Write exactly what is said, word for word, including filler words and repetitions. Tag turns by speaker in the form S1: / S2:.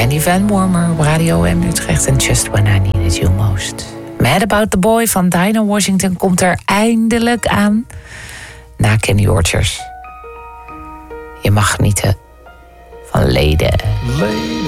S1: Randy Van Wormer op Radio M Utrecht en Just When I Needed You Most. Mad About the Boy van Dinah Washington komt er eindelijk aan. Na Kenny Rogers. Je mag genieten van Leden.